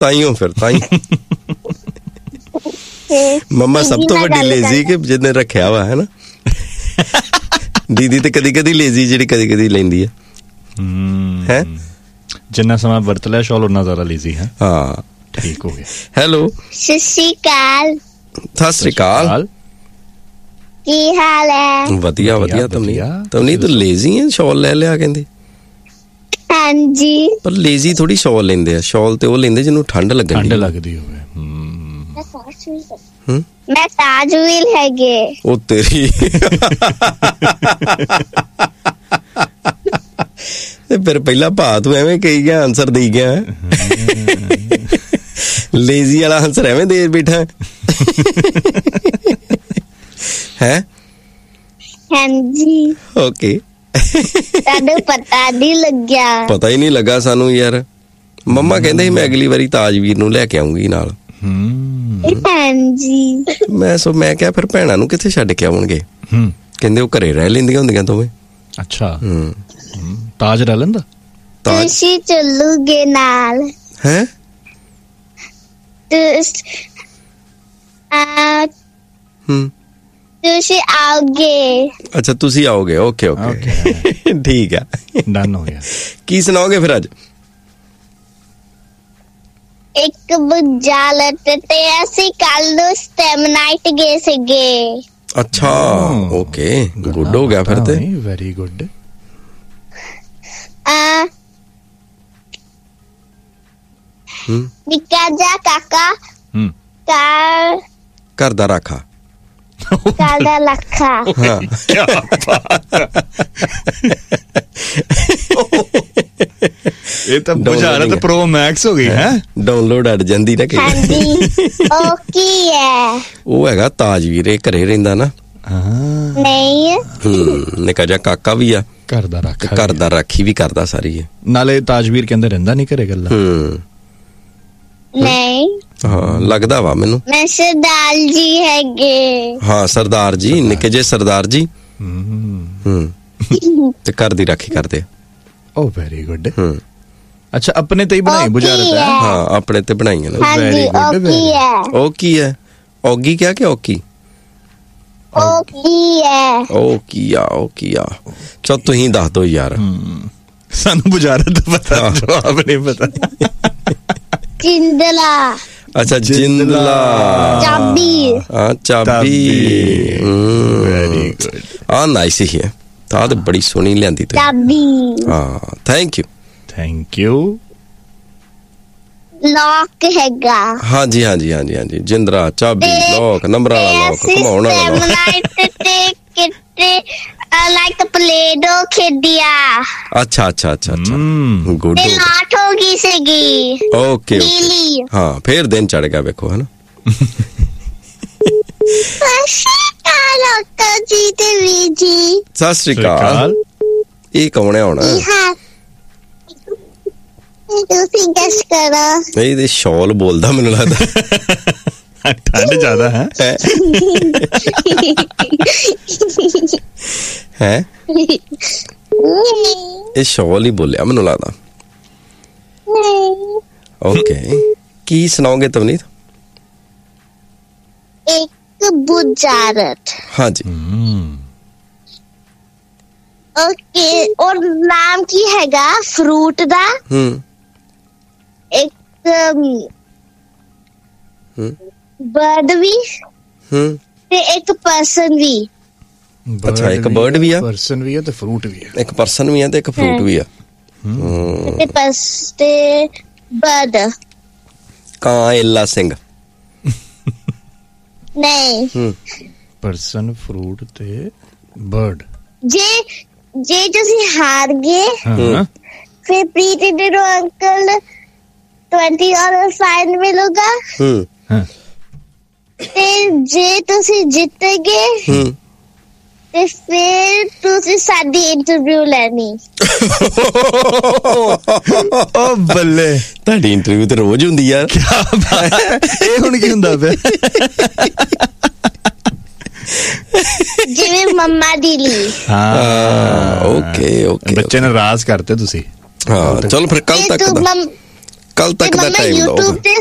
ਤਾਈਓ ਫਿਰ ਮੰਮਾ ਸਭ ਤੋਂ ਵੱਡੀ ਲੇਜ਼ੀ ਕਿ ਜਿਹਨੇ ਰੱਖਿਆ ਵਾ ਹੈ ਨਾ। ਦੀਦੀ ਤੇ ਕਦੀ ਲੇਜ਼ੀ ਜਿਹੜੀ ਕਦੀ ਲੈਂਦੀ ਹੈ ਜਿੰਨਾ ਸਮਾਂ ਵਰਤ ਲਿਆ ਸ਼ਾਲ ਉਨਾ ਜ਼ਿਆਦਾ ਲੇਜ਼ੀ ਹੈ। ਹਾਂ ਠੀਕ ਹੋ ਗਿਆ। ਹੈਲੋ ਸਤਿ ਸ਼੍ਰੀ ਅਕਾਲ ਕੀ ਹਾਲ ਹੈ? ਵਧੀਆ ਤਮਨੀ ਤੂੰ ਲੇਜ਼ੀ ਹੈ ਸ਼ਾਲ ਲੈ ਲਿਆ ਕਹਿੰਦੇ। ਹਾਂਜੀ ਪਰ ਲੇਜ਼ੀ ਥੋੜੀ ਸ਼ਾਲ ਲੈਂਦੇ ਆ। ਸ਼ਾਲ ਤੇ ਉਹ ਲੈਂਦੇ ਜਿਹਨੂੰ ਠੰਡ ਲੱਗਦੀ ਹੋਵੇ। ਮੈਂ ਤਾਜਵੀਲ ਹੈਗੇ। ਉਹ ਤੇਰੀ ਫਿਰ ਪਹਿਲਾਂ ਭਾ ਤੂੰ ਐਵੇਂ ਕਹੀ ਗਿਆ ਆਨਸਰ ਦੇਈ ਗਿਆ। ਲੇਜ਼ੀ ਵਾਲਾ ਆਨਸਰ ਐਵੇਂ ਦੇ ਬੈਠਾ ਹੈ। ਹਾਂਜੀ ਓਕੇ ਤੁਹਾਨੂੰ ਪਤਾ ਹੀ ਨਹੀਂ ਲੱਗਾ ਸਾਨੂੰ ਯਾਰ। ਮੰਮਾ ਕਹਿੰਦੇ ਸੀ ਮੈਂ ਅਗਲੀ ਵਾਰੀ ਤਾਜਵੀਰ ਨੂੰ ਲੈ ਕੇ ਆਉਂਗੀ ਨਾਲ। ਹਾਂਜੀ ਮੈਂ ਕਿਹਾ ਫਿਰ ਭੈਣਾਂ ਨੂੰ ਕਿੱਥੇ ਛੱਡ ਕੇ ਆਉਣਗੇ? ਕਹਿੰਦੇ ਉਹ ਘਰੇ ਰਹਿ ਲੈਂਦੀਆਂ ਹੁੰਦੀਆਂ ਦੋਵੇਂ। ਅੱਛਾ ਤਾਜ ਰਹਿ ਲੈਂਦਾ? ਤੁਸੀਂ ਚੱਲੋਗੇ ਨਾਲ? ਹੈ ਤੁਸੀਂ ਆਓਗੇ? ਅੱਛਾ ਤੁਸੀਂ ਆਓਗੇ। ਓਕੇ ਠੀਕ ਆ ਡਨ ਹੋ ਗਿਆ। ਕੀ ਸੁਣਾਓਗੇ ਫਿਰ ਅੱਜ? ਇੱਕ ਬੁਝਾਰਤ ਤੇ ਅਸੀਂ ਕੱਲ ਨੂੰ ਸਟੈਮ ਨਾਈਟ ਗਏ ਸੀਗੇ। ਅੱਛਾ ਓਕੇ ਗੁੱਡ ਹੋ ਗਿਆ ਫਿਰ ਤੇ। Very good. ਨਿੱਕਾ ਜਿਹਾ ਕਾਕਾ ਘਰ ਦਾ ਰਾਖਾ। ਕਾਦਾ ਲੱਖਾ। ਇਹ ਤਾਂ ਬੁਝਾਰਤ ਪ੍ਰੋ ਮੈਕਸ ਹੋ ਗਈ ਹੈ। ਡਾਊਨਲੋਡ ਅੜ ਜਾਂਦੀ ਨਾ। ਹਾਂਜੀ ਉਹ ਕੀ ਹੈ? ਉਹ ਹੈਗਾ ਤਾਜਵੀਰ। ਇਹ ਘਰੇ ਰਹਿੰਦਾ ਨਾ। ਨਹੀਂ ਨਿੱਕਾ ਜਿਹਾ ਕਾਕਾ ਵੀ ਆ। ਘਰ ਦਾ ਰਾਖੀ ਵੀ ਕਰਦਾ ਸਾਰੀ ਹੈ। ਨਾਲੇ ਤਾਜਵੀਰ ਕਹਿੰਦੇ ਰਹਿੰਦਾ ਨਹੀਂ ਘਰੇ ਗੱਲਾਂ। ਨਹੀਂ ਹਾਂ ਲੱਗਦਾ ਵਾ ਮੈਨੂੰ। ਮੈਂ ਸਰਦਾਰ ਜੀ ਹੈਗੇ। ਹਾਂ ਸਰਦਾਰ ਜੀ ਨਿੱਕੇ ਜਿਹੇ ਸਰਦਾਰ ਜੀ। ਤੇ ਘਰ ਦੀ ਰਾਖੀ ਕਰਦੇ। ਓ ਵੈਰੀ ਗੁੱਡ। ਅੱਛਾ ਆਪਣੇ ਤੇ ਹੀ ਬਣਾਈ ਬੁਝਾਰਤ ਹੈ? ਹਾਂ ਆਪਣੇ ਤੇ ਬਣਾਈਆਂ ਨੇ। Very good. ਉਹ ਕੀ ਹੈ? ਔਗੀ ਕਿਹਾ ਕਿ ਔਕੀ? ਓਕੀ ਆ ਚਲ ਤੁਸੀਂ ਦੱਸ ਦੋ ਯਾਰ। ਸਾਨੂੰ ਬੁਝਾਰਤ ਪਤਾ ਜਵਾਬ ਨਹੀਂ ਪਤਾ। ਜਿੰਦਲਾ। ਅੱਛਾ ਜਿੰਦਲਾ। ਚਾਬੀ। Very good. ਨਾਈਸ ਹੀ ਹੈ। ਤਾਂ ਤੇ ਬੜੀ ਸੋਹਣੀ ਲਿਆਂਦੀ ਤੂੰ। ਚਾਬੀ। ਹਾਂ ਥੈਂਕ ਯੂ। ਲੌਕ ਹੈਗਾ। ਹਾਂਜੀ ਜਿੰਦਰਾ ਚਾਬੀ ਲੌਕ ਨੰਬਰ ਵਾਲਾ ਲੌਕ ਘੁਮਾਉਣ ਵਾਲਾ ਲਾਈਕ ਪਲੇਡੋ ਖੇਡਿਆ। ਅੱਛਾ ਗੁੱਡ। ਲਾਟ ਹੋ ਗਈ ਸੀਗੀ। ਓਕੇ ਹਾਂ ਫੇਰ ਦਿਨ ਚੜ ਗਿਆ ਵੇਖੋ ਹਨਾ। ਸਤਿ ਸ਼੍ਰੀ ਅਕਾਲ। ਇਹ ਕੌਣ ਹੈ ਹੁਣ? ਤੁਸੀਂ ਗੈਸ ਕਰੋ। ਇਹਦੇ ਸ਼ਾਲ ਬੋਲਦਾ ਮੈਨੂੰ ਲੱਗਦਾ। ਠੰਡ ਜ਼ਿਆਦਾ ਹੈ। ਇਹ ਸ਼ਾਲ ਹੀ ਬੋਲਿਆ ਮੈਨੂੰ ਲੱਗਦਾ। ਓਕੇ ਕੀ ਸੁਣਾਓਗੇ ਤਵਨੀਤ? ਇੱਕ ਬੁਝਾਰਤ। ਹਾਂਜੀ ਓਕੇ ਔਰ ਨਾਮ ਕੀ ਹੈਗਾ ਫਰੂਟ ਦਾ? ਇੱਕ ਬਰਡ ਵੀ ਤੇ ਇੱਕ ਪਰਸਨ ਵੀ। ਅੱਛਾ ਇੱਕ ਬਰਡ ਵੀ ਆ, ਪਰਸਨ ਵੀ ਆ ਤੇ ਫਰੂਟ ਵੀ ਆ। ਇੱਕ ਪਰਸਨ ਵੀ ਆ ਤੇ ਇੱਕ ਫਰੂਟ ਵੀ ਆ। ਤੇ ਬਰਡ ਕਾਂ ਏਲਾ ਸਿੰਘ। ਨਹੀਂ ਪਰਸਨ ਫਰੂਟ ਤੇ ਬਰਡ। ਜੇ ਤੁਸੀਂ ਹਾਰ ਗਏ ਫਿਰ ਪ੍ਰੀਤੀ ਦੇ ਅੰਕਲ $20 ਫਾਈਨ ਮਿਲੂਗਾ। ਤੇ ਜੇ ਤੁਸੀਂ ਜਿੱਤ ਗਏ ਤੇ ਫਿਰ ਤੁਸੀਂ ਸਾਡੀ ਇੰਟਰਵਿਊ ਲੈਣੀ। ਓ ਬੱਲੇ ਤੁਹਾਡੀ ਇੰਟਰਵਿਊ ਤੇ ਰੋਜ਼ ਹੁੰਦੀ ਯਾਰ। ਇਹ ਹੁਣ ਕੀ ਹੁੰਦਾ ਪਿਆ? ਜਿਵੇਂ ਮੰਮਾ ਦੀ ਲਈ। ਓਕੇ ਬੱਚੇ ਨੇ ਰਾਜ਼ ਕਰਤੇ ਤੁਸੀਂ। ਹਾਂ ਚਲੋ ਫਿਰ ਕੱਲ ਕੱਲ ਤੱਕ ਦਾ ਟਾਈਮ ਲਓ। YouTube ਤੇ